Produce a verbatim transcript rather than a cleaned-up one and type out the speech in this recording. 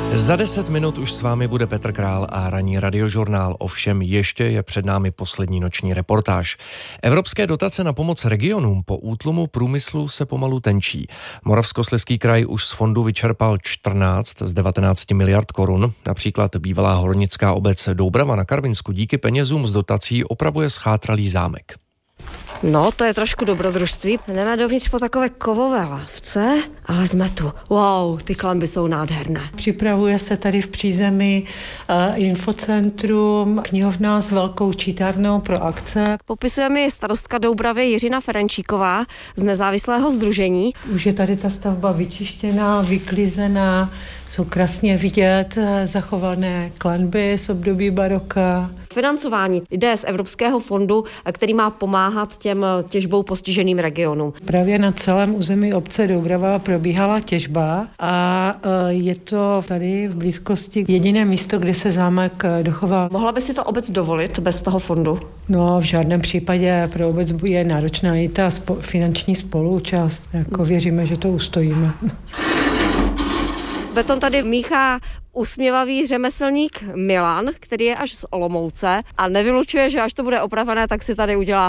Za deset minut už s vámi bude Petr Král a ranní radiožurnál. Ovšem ještě je před námi poslední noční reportáž. Evropské dotace na pomoc regionům po útlumu průmyslu se pomalu tenčí. Moravskoslezský kraj už z fondu vyčerpal čtrnáct z devatenácti miliard korun. Například bývalá hornická obec Doubrava na Karvinsku díky penězům z dotací opravuje schátralý zámek. No, to je trošku dobrodružství. Jdeme dovnitř po takové kovové lávce, ale jsme tu. Wow, ty klenby jsou nádherné. Připravuje se tady v přízemí uh, infocentrum, knihovna s velkou čítárnou pro akce. Popisuje mi starostka Doubravy Jiřina Ferenčíková z nezávislého sdružení. Už je tady ta stavba vyčištěná, vyklizená, jsou krásně vidět zachované klenby z období baroka. Financování jde z Evropského fondu, který má pomáhat těm těžbou postiženým regionům. Právě na celém území obce Doubrava probíhala těžba a je to tady v blízkosti jediné místo, kde se zámek dochoval. Mohla by si to obec dovolit bez toho fondu? No, v žádném případě pro obec je náročná i ta spo- finanční spoluúčast. Jako věříme, že to ustojíme. Beton tady míchá usměvavý řemeslník Milan, který je až z Olomouce a nevylučuje, že až to bude opravené, tak si tady udělá